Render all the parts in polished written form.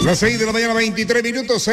Las 6 de la mañana, 23 minutos,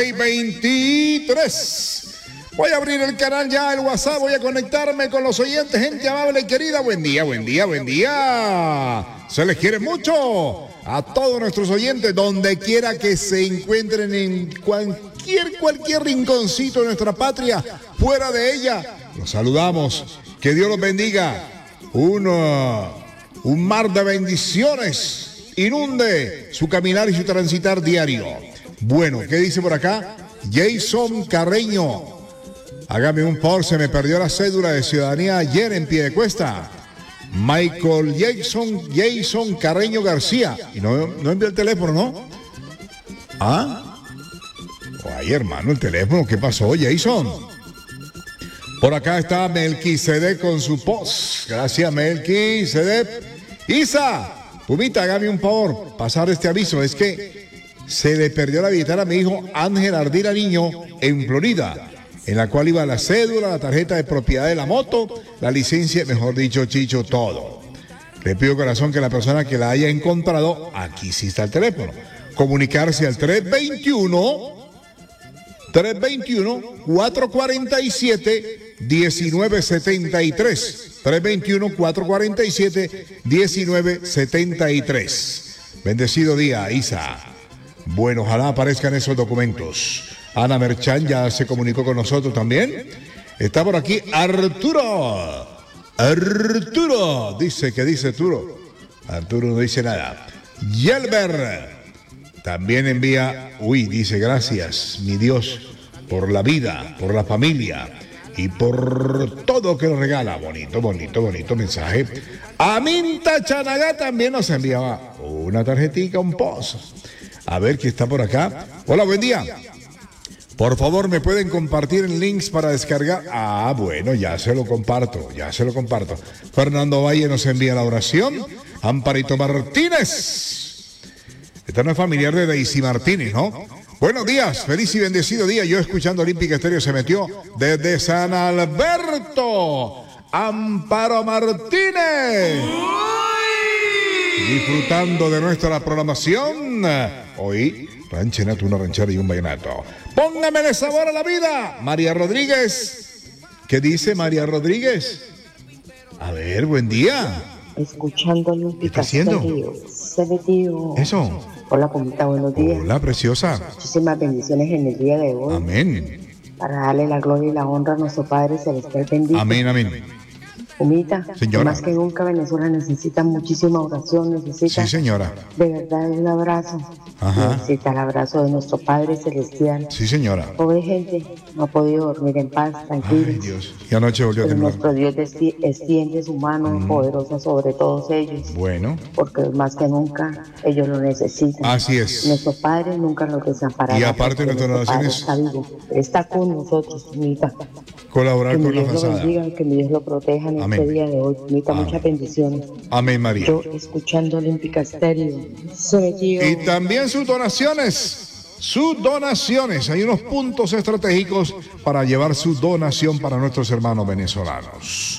6:23. Voy a abrir el canal ya, el WhatsApp, voy a conectarme con los oyentes, gente amable y querida. Buen día, buen día, buen día. Se les quiere mucho a todos nuestros oyentes, donde quiera que se encuentren en cualquier rinconcito de nuestra patria, fuera de ella. Los saludamos. Que Dios los bendiga. Un mar de bendiciones inunde su caminar y su transitar diario. Bueno, ¿qué dice por acá? Jason Carreño. Hágame un favor, se me perdió la cédula de ciudadanía ayer en Piedecuesta. Michael Jason Carreño García. Y no envió el teléfono, ¿no? ¿Ah? Ay, hermano, el teléfono, ¿qué pasó, Jason? Por acá está Melquisedec con su post. Gracias, Melquisedec. Isa, Pumita, hágame un favor, pasar este aviso. Es que se le perdió la billetera a mi hijo Ángel Ardila Niño en Florida, en la cual iba la cédula, la tarjeta de propiedad de la moto, la licencia, mejor dicho, Chicho, todo. Le pido corazón que la persona que la haya encontrado, aquí sí está el teléfono, comunicarse al 321-447-1973. 321-447-1973. Bendecido día, Isa. Bueno, ojalá aparezcan esos documentos. Ana Merchán ya se comunicó con nosotros también. Está por aquí Arturo. Dice Arturo. Arturo no dice nada. Yelber también envía, dice gracias, mi Dios, por la vida, por la familia y por todo que nos regala. Bonito mensaje. Aminta Chanagá también nos enviaba una tarjetita, un post. A ver qué está por acá. Hola, buen día. Por favor, ¿me pueden compartir el links para descargar? Bueno, ya se lo comparto. Fernando Valle nos envía la oración. Amparito Martínez. Esta no es familiar de Daisy Martínez, ¿no? Buenos días, feliz y bendecido día. Yo escuchando Olímpica Estéreo se metió desde San Alberto. Amparo Martínez. Disfrutando de nuestra programación. Hoy, ranchenato, una ranchera y un vallenato. Póngamele sabor a la vida. María Rodríguez. ¿Qué dice María Rodríguez? A ver, buen día. Escuchando Olímpica. ¿Qué está haciendo? Se metió. Eso. Hola, Pumita, buenos días. Hola, preciosa. Muchísimas bendiciones en el día de hoy. Amén. Para darle la gloria y la honra a nuestro Padre Celestial bendito. Amén. Pumita, señora, más que nunca Venezuela necesita muchísima oración, necesita, sí, señora, de verdad un abrazo. Ajá. Necesita el abrazo de nuestro Padre Celestial. Sí, señora. Pobre gente, no ha podido dormir en paz, tranquilo. Ay, Dios. Y anoche volvió a temblar. Nuestro Dios extiende su mano poderosa sobre todos ellos. Bueno. Porque más que nunca ellos lo necesitan. Así es. Nuestro Padre nunca lo desamparará. Y aparte de nuestras oraciones, está vivo, está con nosotros, Pumita. Colaborar con la fachada. Que mi Dios lo bendiga, que mi Dios lo proteja en este día de hoy. Pumita, muchas bendiciones. Amén, María. Yo escuchando Olímpica Estéreo. Y también sus donaciones. Hay unos puntos estratégicos para llevar su donación para nuestros hermanos venezolanos.